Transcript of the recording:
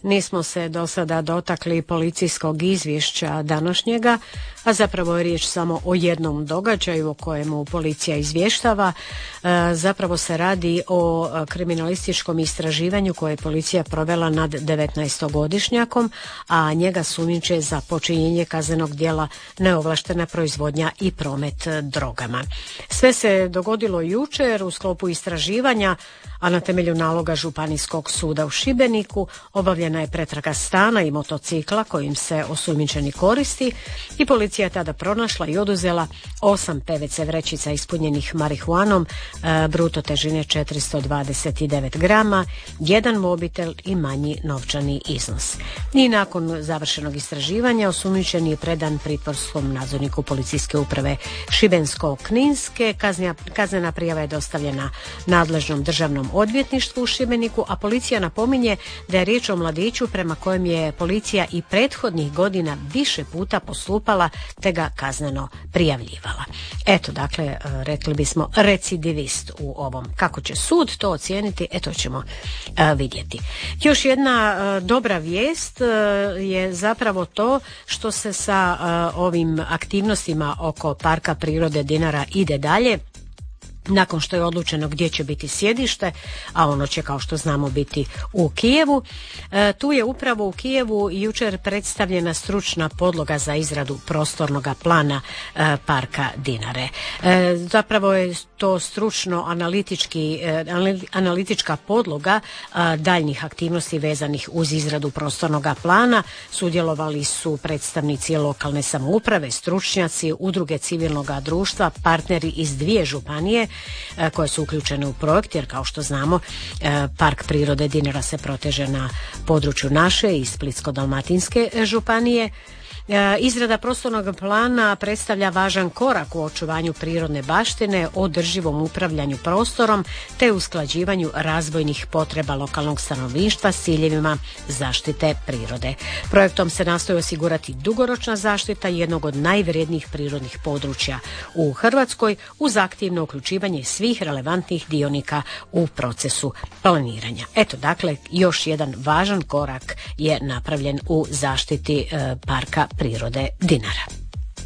nismo se do sada dotakli policijskog izvješća današnjega, a zapravo je riječ samo o jednom događaju o kojemu policija izvještava. Zapravo se radi o kriminalističkom istraživanju koje je policija provela nad 19-godišnjakom, a njega sumnjiče za počinjenje kaznenog djela neovlaštena proizvodnja i promet drogama. Sve se dogodilo jučer u sklopu istraživanja, a na temelju naloga Županijskog suda u Šibeniku obavljena je pretraga stana i motocikla kojim se osumnjičeni koristi i policija je tada pronašla i oduzela 8 PVC vrećica ispunjenih marihuanom bruto težine 429 grama, jedan mobitel i manji novčani iznos. I nakon završenog istraživanja osumnjičeni je predan pritvorskom nadzorniku policijske uprave Šibensko-kninske. Kaznena prijava je dostavljena nadležnom državnom odvjetništvu u Šibeniku, a policija napominje da je riječ o mladiću prema kojem je policija i prethodnih godina više puta postupala te ga kazneno prijavljivala. Eto, dakle, rekli bismo recidivist u ovom. Kako će sud to ocijeniti, to ćemo vidjeti. Još jedna dobra vijest je zapravo to što se sa ovim aktivnostima oko Parka prirode Dinara ide dalje. Nakon što je odlučeno gdje će biti sjedište, a ono će, kao što znamo, biti u Kijevu. Tu je upravo u Kijevu jučer predstavljena stručna podloga za izradu prostornog plana Parka Dinare. Zapravo je to stručno analitička podloga daljnjih aktivnosti vezanih uz izradu prostornog plana. Sudjelovali su predstavnici lokalne samouprave, stručnjaci, udruge civilnog društva, partneri iz 2 županije koje su uključene u projekt, jer kao što znamo Park prirode Dinara se proteže na području naše i Splitsko-dalmatinske županije. Izrada prostornog plana predstavlja važan korak u očuvanju prirodne baštine, održivom upravljanju prostorom te usklađivanju razvojnih potreba lokalnog stanovništva s ciljevima zaštite prirode. Projektom se nastoji osigurati dugoročna zaštita jednog od najvrijednijih prirodnih područja u Hrvatskoj uz aktivno uključivanje svih relevantnih dionika u procesu planiranja. Eto, dakle, još jedan važan korak je napravljen u zaštiti Parka prirode Dinara.